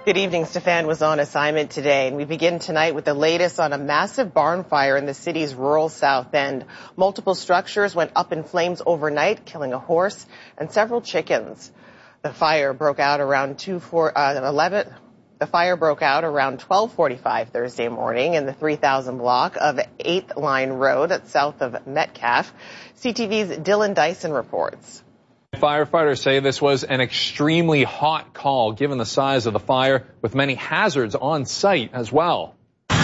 Good evening. Stefan was on assignment today, and we begin tonight with the latest on a massive barn fire in the city's rural South End. Multiple structures went up in flames overnight, killing a horse and several chickens. The fire broke out around 12:45 Thursday morning in the 3000 block of 8th Line Road at south of Metcalfe. CTV's Dylan Dyson reports. Firefighters say this was an extremely hot call given the size of the fire, with many hazards on site as well.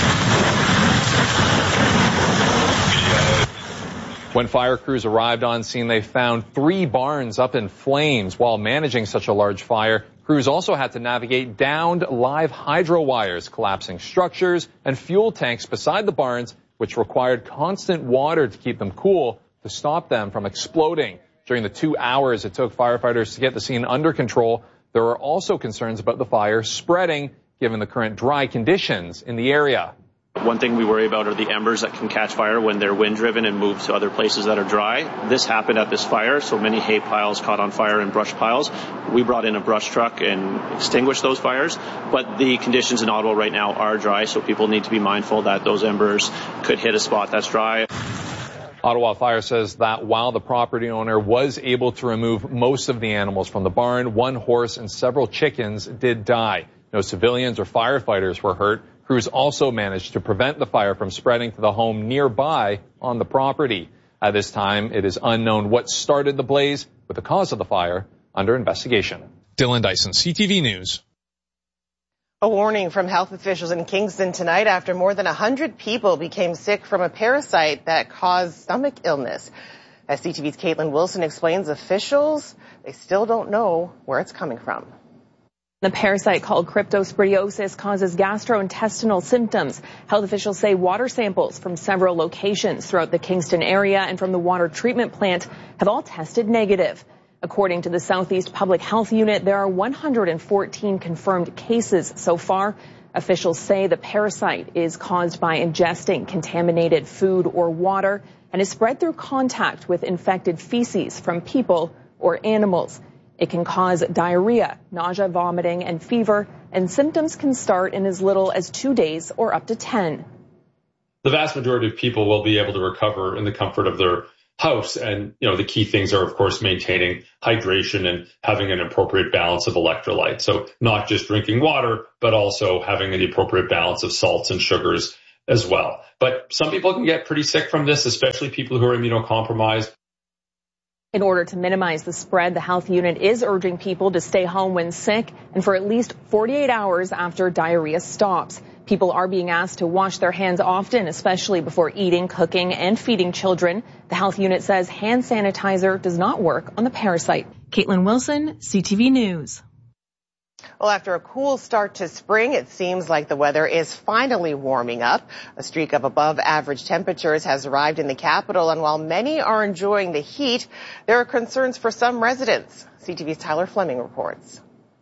When fire crews arrived on scene, they found 3 barns up in flames. While managing such a large fire, crews also had to navigate downed live hydro wires, collapsing structures, and fuel tanks beside the barns, which required constant water to keep them cool to stop them from exploding. During the 2 hours it took firefighters to get the scene under control, there are also concerns about the fire spreading given the current dry conditions in the area. One thing we worry about are the embers that can catch fire when they're wind-driven and move to other places that are dry. This happened at this fire, so many hay piles caught on fire and brush piles. We brought in a brush truck and extinguished those fires, but the conditions in Ottawa right now are dry, so people need to be mindful that those embers could hit a spot that's dry. Ottawa Fire says that while the property owner was able to remove most of the animals from the barn, 1 horse and several chickens did die. No civilians or firefighters were hurt. Crews also managed to prevent the fire from spreading to the home nearby on the property. At this time, it is unknown what started the blaze, with the cause of the fire under investigation. Dylan Dyson, CTV News. A warning from health officials in Kingston tonight after more than 100 people became sick from a parasite that caused stomach illness. As CTV's Caitlin Wilson explains, officials, they still don't know where it's coming from. The parasite called cryptosporidiosis causes gastrointestinal symptoms. Health officials say water samples from several locations throughout the Kingston area and from the water treatment plant have all tested negative. According to the Southeast Public Health Unit, there are 114 confirmed cases so far. Officials say the parasite is caused by ingesting contaminated food or water and is spread through contact with infected feces from people or animals. It can cause diarrhea, nausea, vomiting, and fever, and symptoms can start in as little as 2 days or up to 10. The vast majority of people will be able to recover in the comfort of their house. And, the key things are, of course, maintaining hydration and having an appropriate balance of electrolytes. So not just drinking water, but also having the appropriate balance of salts and sugars as well. But some people can get pretty sick from this, especially people who are immunocompromised. In order to minimize the spread, the health unit is urging people to stay home when sick and for at least 48 hours after diarrhea stops. People are being asked to wash their hands often, especially before eating, cooking, and feeding children. The health unit says hand sanitizer does not work on the parasite. Caitlin Wilson, CTV News. Well, after a cool start to spring, it seems like the weather is finally warming up. A streak of above average temperatures has arrived in the capital, and while many are enjoying the heat, there are concerns for some residents. CTV's Tyler Fleming reports.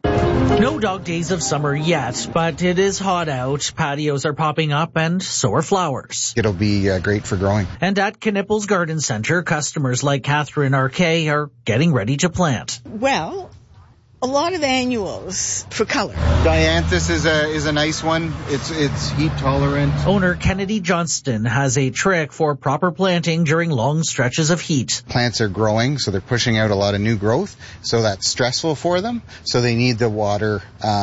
No dog days of summer yet, but it is hot out. Patios are popping up and so are flowers. It'll be great for growing. And at Knipples Garden Center, customers like Catherine Arquet are getting ready to plant. Well, a lot of annuals for color. Dianthus is a nice one. It's heat tolerant. Owner Kennedy Johnston has a trick for proper planting during long stretches of heat. Plants are growing, so they're pushing out a lot of new growth, so that's stressful for them. So they need the water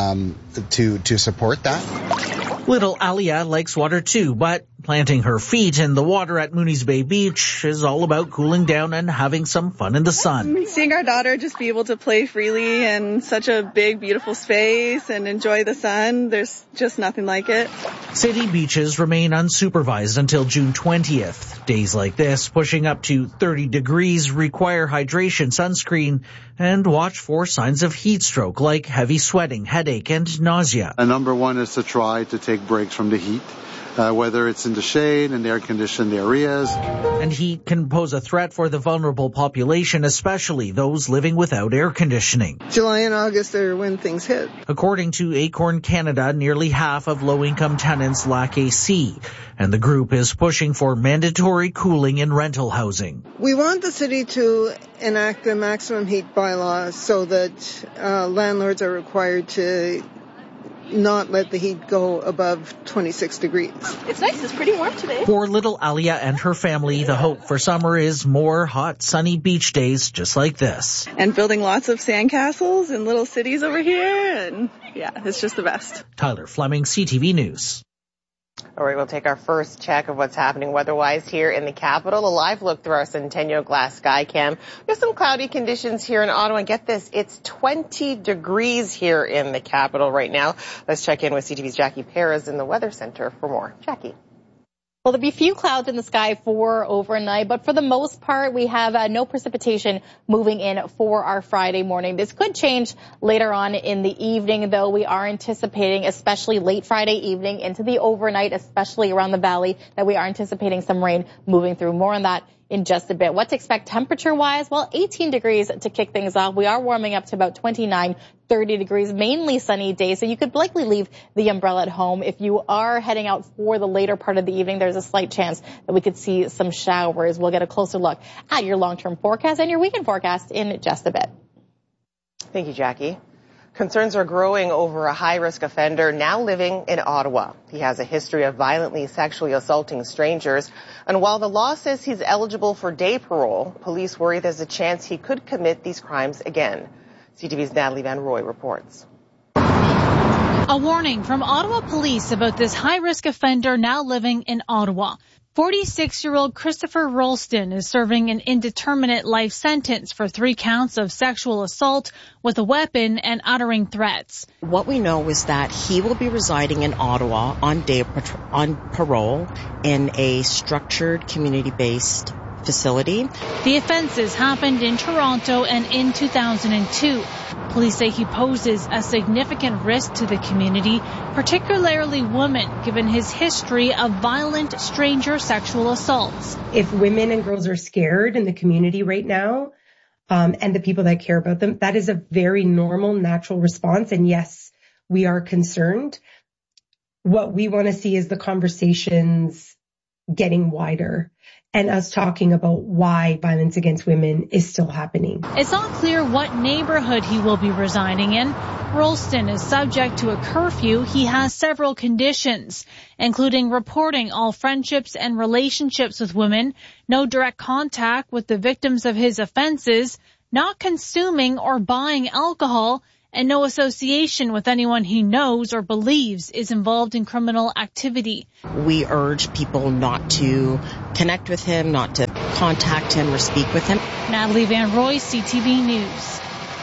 to support that. Little Alia likes water too, but planting her feet in the water at Mooney's Bay Beach is all about cooling down and having some fun in the sun. Seeing our daughter just be able to play freely in such a big, beautiful space and enjoy the sun, there's just nothing like it. City beaches remain unsupervised until June 20th. Days like this, pushing up to 30 degrees, require hydration, sunscreen, and watch for signs of heat stroke like heavy sweating, headache, and nausea. Number one is to try to take breaks from the heat. Whether it's in the shade and air-conditioned areas. And heat can pose a threat for the vulnerable population, especially those living without air conditioning. July and August are when things hit. According to Acorn Canada, nearly half of low-income tenants lack AC, and the group is pushing for mandatory cooling in rental housing. We want the city to enact a maximum heat bylaw so that landlords are required to not let the heat go above 26 degrees. It's nice. It's pretty warm today. For little Alia and her family, the hope for summer is more hot, sunny beach days just like this. And building lots of sandcastles in little cities over here. And yeah, it's just the best. Tyler Fleming, CTV News. All right, we'll take our first check of what's happening weather-wise here in the capital. A live look through our Centennial Glass Sky Cam. We have some cloudy conditions here in Ottawa. And get this, it's 20 degrees here in the capital right now. Let's check in with CTV's Jackie Perez in the Weather Center for more. Jackie. Well, there'll be few clouds in the sky for overnight, but for the most part, we have no precipitation moving in for our Friday morning. This could change later on in the evening, though. We are anticipating, especially late Friday evening into the overnight, especially around the valley, that we are anticipating some rain moving through. More on that in just a bit. What to expect temperature-wise? Well, 18 degrees to kick things off. We are warming up to about 29, 30 degrees, mainly sunny days. So you could likely leave the umbrella at home. If you are heading out for the later part of the evening, there's a slight chance that we could see some showers. We'll get a closer look at your long-term forecast and your weekend forecast in just a bit. Thank you, Jackie. Concerns are growing over a high-risk offender now living in Ottawa. He has a history of violently sexually assaulting strangers. And while the law says he's eligible for day parole, police worry there's a chance he could commit these crimes again. CTV's Natalie Van Roy reports. A warning from Ottawa police about this high-risk offender now living in Ottawa. 46-year-old Christopher Rolston is serving an indeterminate life sentence for 3 counts of sexual assault with a weapon and uttering threats. What we know is that he will be residing in Ottawa on parole in a structured community-based facility. The offenses happened in Toronto and in 2002. Police say he poses a significant risk to the community, particularly women, given his history of violent stranger sexual assaults. If women and girls are scared in the community right now, and the people that care about them, that is a very normal, natural response. And yes, we are concerned. What we want to see is the conversations getting wider and us talking about why violence against women is still happening. It's not clear what neighborhood he will be residing in. Rolston is subject to a curfew. He has several conditions, including reporting all friendships and relationships with women, no direct contact with the victims of his offenses, not consuming or buying alcohol, and no association with anyone he knows or believes is involved in criminal activity. We urge people not to connect with him, not to contact him or speak with him. Natalie Van Roy, CTV News.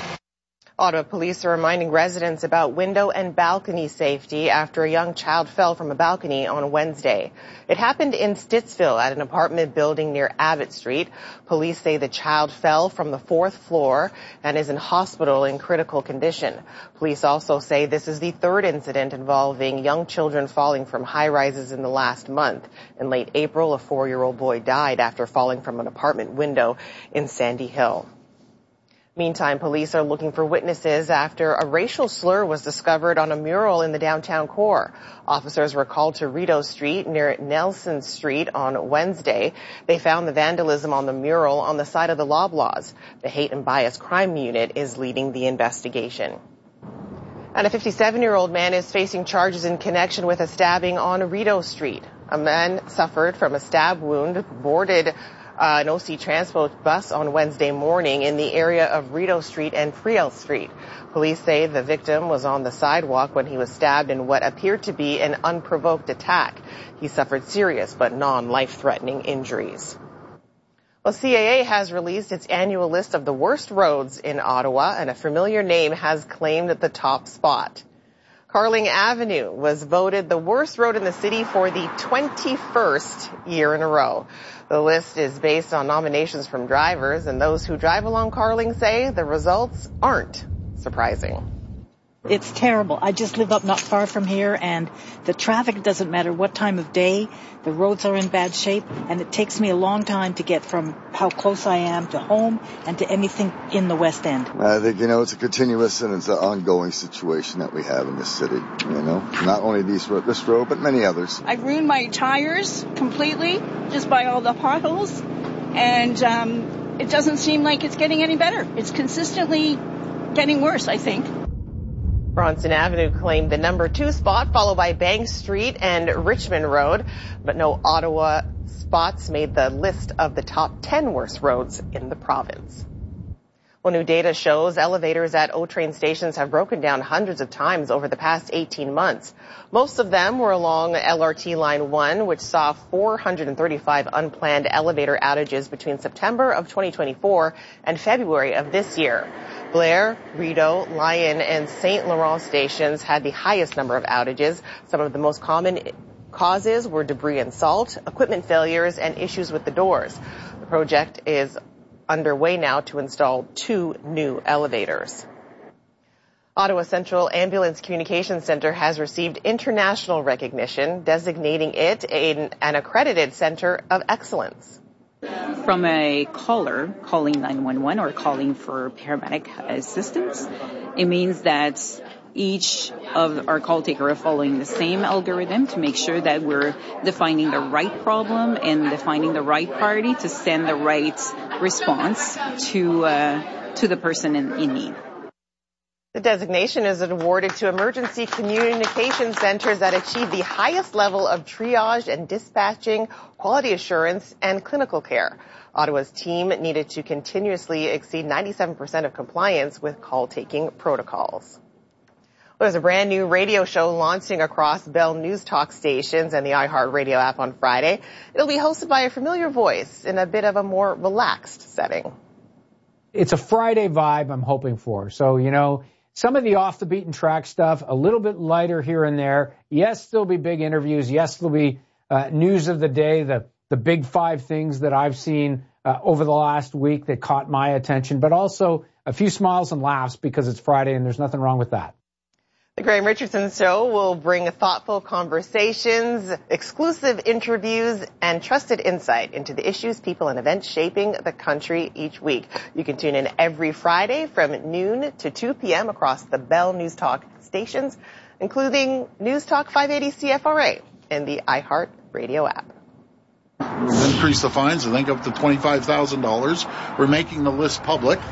Ottawa police are reminding residents about window and balcony safety after a young child fell from a balcony on Wednesday. It happened in Stittsville at an apartment building near Abbott Street. Police say the child fell from the 4th floor and is in hospital in critical condition. Police also say this is the 3rd incident involving young children falling from high-rises in the last month. In late April, a 4-year-old boy died after falling from an apartment window in Sandy Hill. Meantime, police are looking for witnesses after a racial slur was discovered on a mural in the downtown core. Officers were called to Rideau Street near Nelson Street on Wednesday. They found the vandalism on the mural on the side of the Loblaws. The Hate and Bias Crime Unit is leading the investigation. And a 57-year-old man is facing charges in connection with a stabbing on Rideau Street. A man suffered from a stab wound, boarded an OC Transpo bus on Wednesday morning in the area of Rideau Street and Friel Street. Police say the victim was on the sidewalk when he was stabbed in what appeared to be an unprovoked attack. He suffered serious but non-life-threatening injuries. Well, CAA has released its annual list of the worst roads in Ottawa, and a familiar name has claimed the top spot. Carling Avenue was voted the worst road in the city for the 21st year in a row. The list is based on nominations from drivers, and those who drive along Carling say the results aren't surprising. It's terrible. I just live up not far from here, and the traffic doesn't matter what time of day. The roads are in bad shape, and it takes me a long time to get from how close I am to home and to anything in the West End. I think, it's a continuous and it's an ongoing situation that we have in this city, Not only this road, but many others. I've ruined my tires completely just by all the potholes, and it doesn't seem like it's getting any better. It's consistently getting worse, I think. Bronson Avenue claimed the number 2 spot, followed by Bank Street and Richmond Road, but no Ottawa spots made the list of the top 10 worst roads in the province. Well, new data shows elevators at O train stations have broken down hundreds of times over the past 18 months. Most of them were along LRT Line 1, which saw 435 unplanned elevator outages between September of 2024 and February of this year. Blair, Rideau, Lyon, and St. Laurent stations had the highest number of outages. Some of the most common causes were debris and salt, equipment failures, and issues with the doors. The project is underway now to install 2 new elevators. Ottawa Central Ambulance Communications Centre has received international recognition, designating it an accredited centre of excellence. From a caller calling 911 or calling for paramedic assistance, it means that each of our call takers are following the same algorithm to make sure that we're defining the right problem and defining the right party to send the right response to the person in need. The designation is awarded to emergency communication centers that achieve the highest level of triage and dispatching, quality assurance, and clinical care. Ottawa's team needed to continuously exceed 97% of compliance with call-taking protocols. There's a brand new radio show launching across Bell News Talk stations and the iHeartRadio app on Friday. It'll be hosted by a familiar voice in a bit of a more relaxed setting. It's a Friday vibe I'm hoping for. So, some of the off-the-beaten-track stuff, a little bit lighter here and there. Yes, there'll be big interviews. Yes, there'll be news of the day, the big 5 things that I've seen over the last week that caught my attention, but also a few smiles and laughs because it's Friday and there's nothing wrong with that. The Graham Richardson Show will bring thoughtful conversations, exclusive interviews, and trusted insight into the issues, people, and events shaping the country each week. You can tune in every Friday from noon to 2 p.m. across the Bell News Talk stations, including News Talk 580 CFRA and the iHeartRadio app. We've increased the fines, I think, up to $25,000. We're making the list public.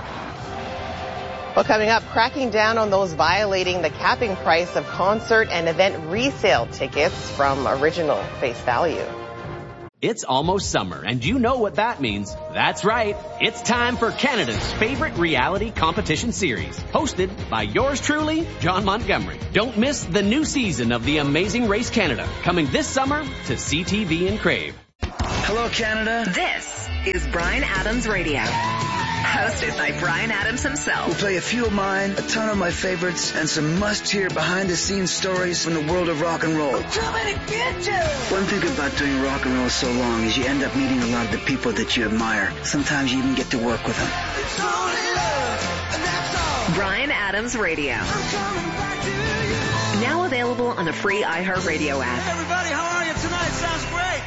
Well, coming up, cracking down on those violating the capping price of concert and event resale tickets from original face value. It's almost summer, and you know what that means. That's right. It's time for Canada's favorite reality competition series, hosted by yours truly, John Montgomery. Don't miss the new season of The Amazing Race Canada, coming this summer to CTV and Crave. Hello, Canada. This is Bryan Adams Radio. Hosted by Bryan Adams himself. We'll play a few of mine, a ton of my favorites, and some must-hear behind-the-scenes stories from the world of rock and roll. I'm coming to get you! One thing about doing rock and roll so long is you end up meeting a lot of the people that you admire. Sometimes you even get to work with them. It's only love, and that's all. Bryan Adams Radio. I'm coming back to you. Now available on the free iHeartRadio app. Hey everybody, how are you tonight? Sounds great.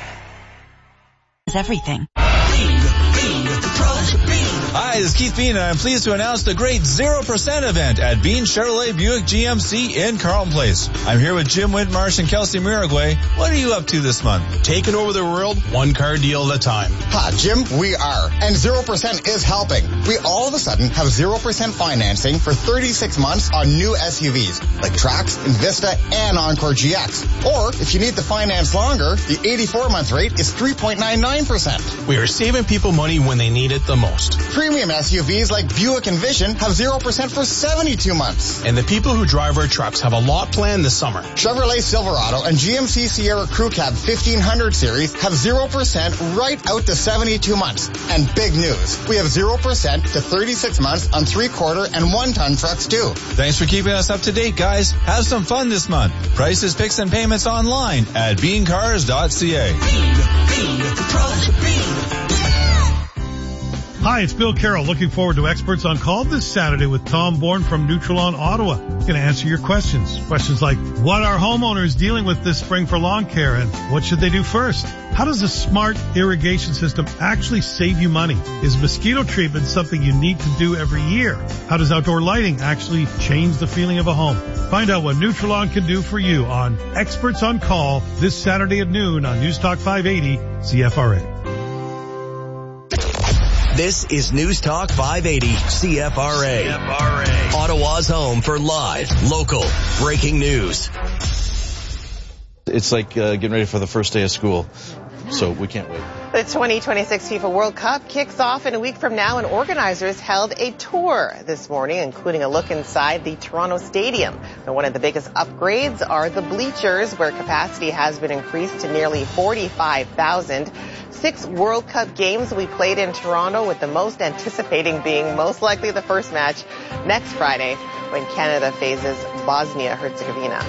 Everything. Hi, this is Keith Bean, and I'm pleased to announce the great 0% event at Bean Chevrolet Buick GMC in Carlton Place. I'm here with Jim Whitmarsh and Kelsey Miragway. What are you up to this month? Taking over the world, one car deal at a time. Ha, Jim, we are. And 0% is helping. We all of a sudden have 0% financing for 36 months on new SUVs like Trax, Envista, and Encore GX. Or if you need the finance longer, the 84-month rate is 3.99%. We are saving people money when they need it the most. Premium SUVs like Buick Envision have 0% for 72 months. And the people who drive our trucks have a lot planned this summer. Chevrolet Silverado and GMC Sierra Crew Cab 1500 series have 0% right out to 72 months. And big news, we have 0% to 36 months on 3/4 and 1-ton trucks too. Thanks for keeping us up to date, guys. Have some fun this month. Prices, picks, and payments online at beancars.ca. Hi, it's Bill Carroll. Looking forward to Experts on Call this Saturday with Tom Bourne from Nutrilon Ottawa. Going to answer your questions. Questions like, what are homeowners dealing with this spring for lawn care, and what should they do first? How does a smart irrigation system actually save you money? Is mosquito treatment something you need to do every year? How does outdoor lighting actually change the feeling of a home? Find out what Nutrilon can do for you on Experts on Call this Saturday at noon on News Talk 580 CFRA. This is News Talk 580 CFRA. Ottawa's home for live, local, breaking news. It's like getting ready for the first day of school, so we can't wait. The 2026 FIFA World Cup kicks off in a week from now, and organizers held a tour this morning, including a look inside the Toronto Stadium. Now, one of the biggest upgrades are the bleachers, where capacity has been increased to nearly 45,000. 6 World Cup games will be played in Toronto, with the most anticipating being most likely the first match next Friday when Canada faces Bosnia-Herzegovina.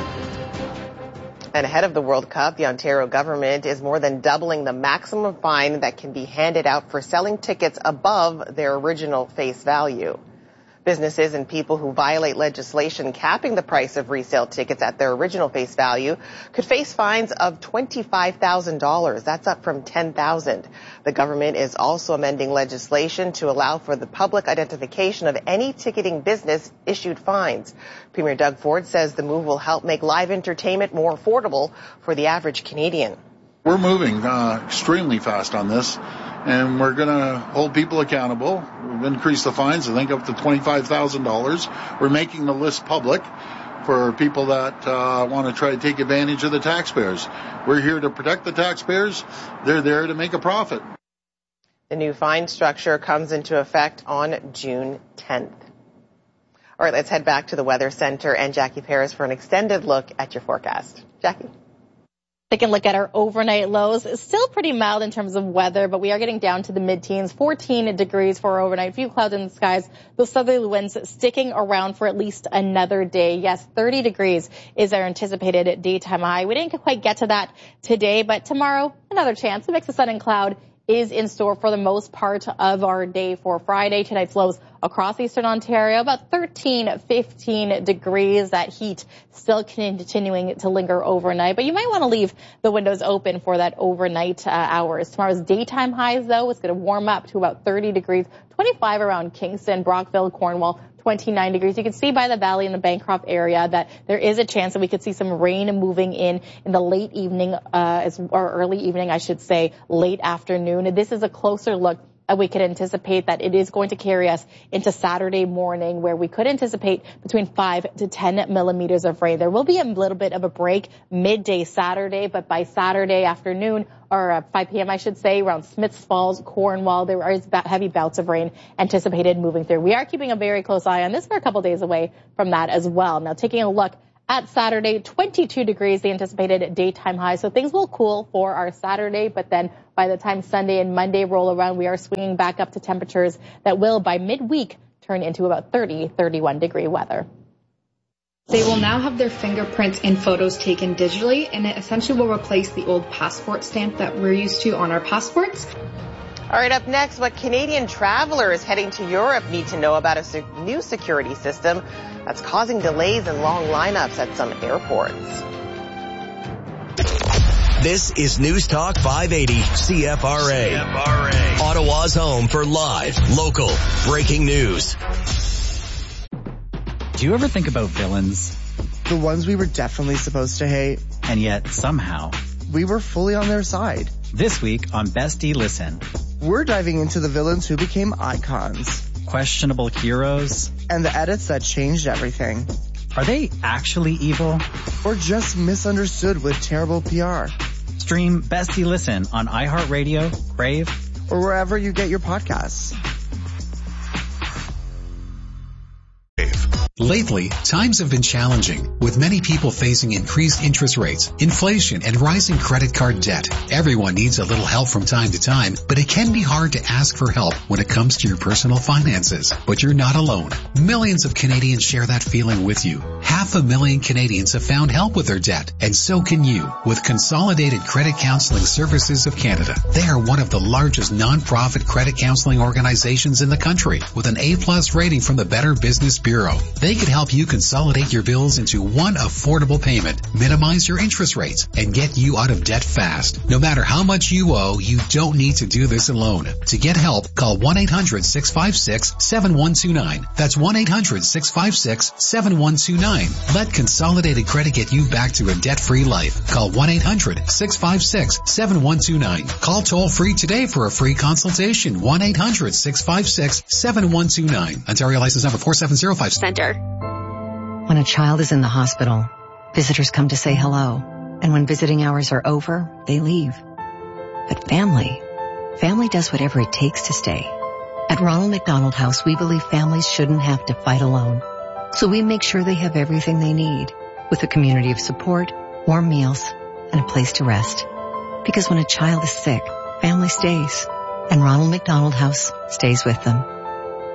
And ahead of the World Cup, the Ontario government is more than doubling the maximum fine that can be handed out for selling tickets above their original face value. Businesses and people who violate legislation capping the price of resale tickets at their original face value could face fines of $25,000. That's up from $10,000. The government is also amending legislation to allow for the public identification of any ticketing business issued fines. Premier Doug Ford says the move will help make live entertainment more affordable for the average Canadian. We're moving extremely fast on this, and we're going to hold people accountable. We've increased the fines, I think, up to $25,000. We're making the list public for people that want to try to take advantage of the taxpayers. We're here to protect the taxpayers. They're there to make a profit. The new fine structure comes into effect on June 10th. All right, let's head back to the Weather Center and Jackie Paris for an extended look at your forecast. Jackie? Taking a look at our overnight lows. It's still pretty mild in terms of weather, but we are getting down to the mid-teens, 14 degrees for our overnight. Few clouds in the skies. Those southerly winds sticking around for at least another day. Yes, 30 degrees is our anticipated daytime high. We didn't quite get to that today, but tomorrow, another chance. A mix of sun and cloud is in store for the most part of our day for Friday. Tonight's lows across eastern Ontario, about 13, 15 degrees. That heat still continuing to linger overnight, but you might want to leave the windows open for that overnight hours. Tomorrow's daytime highs, though, is going to warm up to about 30 degrees, 25 around Kingston, Brockville, Cornwall, 29 degrees. You can see by the valley in the Bancroft area that there is a chance that we could see some rain moving in the late evening, or early evening, I should say, late afternoon. This is a closer look. We could anticipate that it is going to carry us into Saturday morning, where we could anticipate between 5 to 10 millimeters of rain. There will be a little bit of a break midday Saturday, but by Saturday afternoon, or 5 p.m., I should say, around Smiths Falls, Cornwall, there is heavy bouts of rain anticipated moving through. We are keeping a very close eye on this. We're a couple days away from that as well. Now, taking a look at Saturday, 22 degrees, the anticipated daytime high. So things will cool for our Saturday, but then by the time Sunday and Monday roll around, we are swinging back up to temperatures that will, by midweek, turn into about 30, 31 degree weather. They will now have their fingerprints in photos taken digitally, and it essentially will replace the old passport stamp that we're used to on our passports. All right, up next, what Canadian travelers heading to Europe need to know about a new security system that's causing delays and long lineups at some airports. This is News Talk 580 CFRA. Ottawa's home for live, local, breaking news. Do you ever think about villains? The ones we were definitely supposed to hate. And yet, somehow, we were fully on their side. This week on Bestie Listen, we're diving into the villains who became icons. Questionable heroes. And the edits that changed everything. Are they actually evil? Or just misunderstood with terrible PR? Stream Bestie Listen on iHeartRadio, Crave, or wherever you get your podcasts. Lately, times have been challenging, with many people facing increased interest rates, inflation, and rising credit card debt. Everyone needs a little help from time to time, but it can be hard to ask for help when it comes to your personal finances. But you're not alone. Millions of Canadians share that feeling with you. 500,000 Canadians have found help with their debt, and so can you, with Consolidated Credit Counseling Services of Canada. They are one of the largest non-profit credit counseling organizations in the country, with an A+ rating from the Better Business Bureau. They could help you consolidate your bills into one affordable payment, minimize your interest rates, and get you out of debt fast. No matter how much you owe, you don't need to do this alone. To get help, call 1-800-656-7129. That's 1-800-656-7129. Let Consolidated Credit get you back to a debt-free life. Call 1-800-656-7129. Call toll-free today for a free consultation. 1-800-656-7129. Ontario license number 4705. Center. When a child is in the hospital, visitors come to say hello. And when visiting hours are over, they leave. But family does whatever it takes to stay. At Ronald McDonald House, we believe families shouldn't have to fight alone. So we make sure they have everything they need, with a community of support, warm meals, and a place to rest. Because when a child is sick, family stays. And Ronald McDonald House stays with them.